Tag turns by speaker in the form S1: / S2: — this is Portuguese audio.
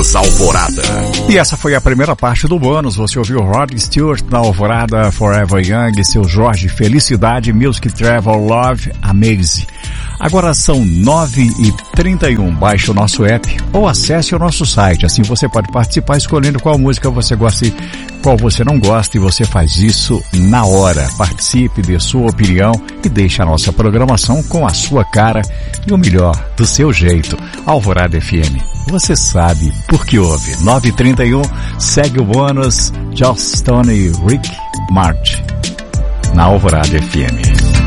S1: Bônus Alvorada.
S2: E essa foi a primeira parte do bônus. Você ouviu Rod Stewart na Alvorada, Forever Young, seu Jorge, Felicidade, Music Travel, Love, Amaze. Agora são 9h31. Baixe o nosso app ou acesse o nosso site. Assim você pode participar escolhendo qual música você gosta e qual você não gosta, e você faz isso na hora. Participe, dê sua opinião e deixe a nossa programação com a sua cara e o melhor, do seu jeito. Alvorada FM. Você sabe por que ouve. 9h31, segue o bônus, Joss Stone e Rick Martin na Alvorada FM.